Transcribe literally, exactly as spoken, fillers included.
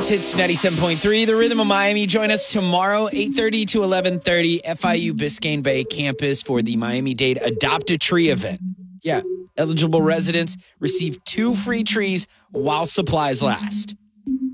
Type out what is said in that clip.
James, hits ninety-seven point three, The Rhythm of Miami. Join us tomorrow, eight thirty to eleven thirty, F I U Biscayne Bay campus for the Miami-Dade Adopt a Tree event. Yeah, eligible residents receive two free trees while supplies last.